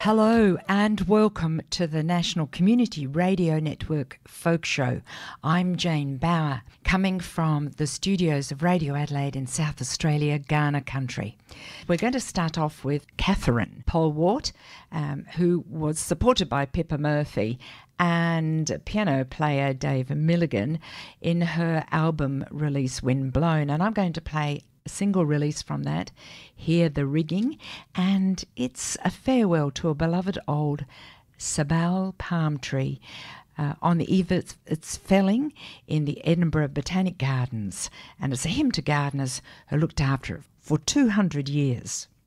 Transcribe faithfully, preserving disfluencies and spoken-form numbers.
Hello and welcome to the National Community Radio Network Folk Show. I'm Jane Bauer, coming from the studios of Radio Adelaide in South Australia, Kaurna country. We're going to start off with Catherine Polwart, um, who was supported by Pippa Murphy and piano player Dave Milligan in her album release Wind Blown. And I'm going to play a single release from that, Hear the Rigging, and it's a farewell to a beloved old sabal palm tree uh, on the eve of its felling in the Edinburgh Botanic Gardens, and it's a hymn to gardeners who looked after it for two hundred years.